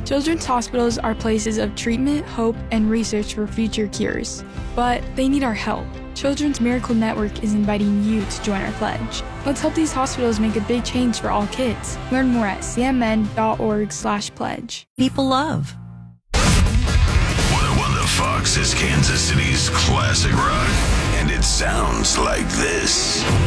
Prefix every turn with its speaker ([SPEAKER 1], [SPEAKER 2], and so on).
[SPEAKER 1] Children's hospitals are places of treatment, hope, and research for future cures. But they need our help. Children's Miracle Network is inviting you to join our pledge. Let's help these hospitals make a big change for all kids. Learn more at cmn.org/pledge.
[SPEAKER 2] People love.
[SPEAKER 3] 101 The Fox is Kansas City's classic rock, and it sounds like this.